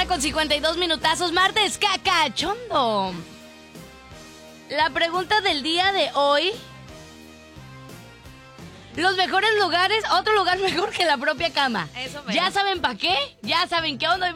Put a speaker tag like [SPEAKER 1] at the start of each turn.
[SPEAKER 1] con 52 minutazos, martes cacachondo. La pregunta del día de hoy: los mejores lugares, otro lugar mejor que la propia cama.
[SPEAKER 2] Eso mero.
[SPEAKER 1] ¿Ya saben para qué? ¿Ya saben qué onda?